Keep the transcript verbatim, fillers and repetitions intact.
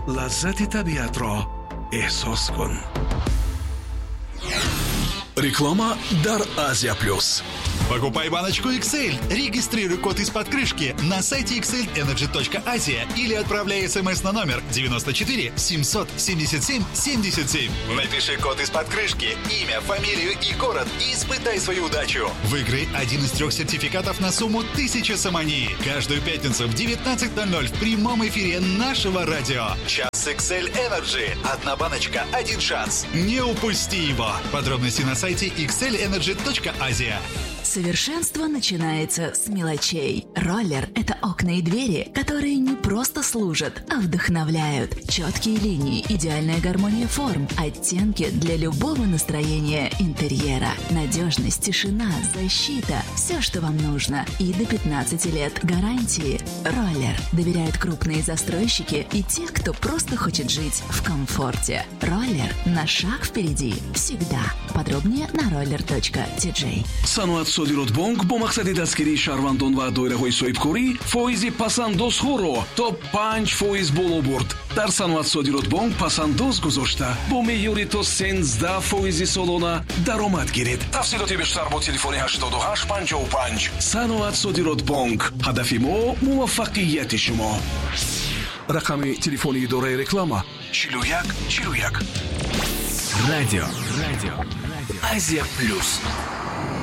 лаззати табиатро эҳсос кун. Реклама дар Азия Плюс. Покупай баночку икс эль, регистрируй код из-под крышки на сайте икс эль энерджи точка азия или отправляй смс на номер девяносто четыре семьсот семьдесят семь семьдесят семь. Напиши код из-под крышки, имя, фамилию и город и испытай свою удачу. Выиграй один из трех сертификатов на сумму тысяча самани. Каждую пятницу в девятнадцать ноль ноль в прямом эфире нашего радио. Час икс эль Energy. Одна баночка, один шанс. Не упусти его. Подробности на сайте икс эль энерджи точка азия. Совершенство начинается с мелочей. Роллер – это окна и двери, которые не просто служат, а вдохновляют. Четкие линии, идеальная гармония форм, оттенки для любого настроения интерьера. Надежность, тишина, защита – все, что вам нужно. И до пятнадцати лет гарантии. Роллер доверяют крупные застройщики и те, кто просто хочет жить в комфорте. Роллер – на шаг впереди. Всегда. Подробнее на roller точка ти джей. саноат содирот бонк бо мақсади дастгирии шаҳрвандон ва доираҳои соҳибкорӣ фоизи пасандозҳоро то панҷ фоиз боло бурд. дар саноат содирот бонк пасандоз гузошта бо меъёри то сенздаҳ фоизи солона даромад гиред. тафсилоти бештар бо телефони ҳаштоду ҳашт панҷоҳу панҷ. саноат содирот бонк, ҳадафи мо муваффақияти шумо. рақами телефони идораи реклама чилу як чилу як. Радио. Радио. Азия Плюс.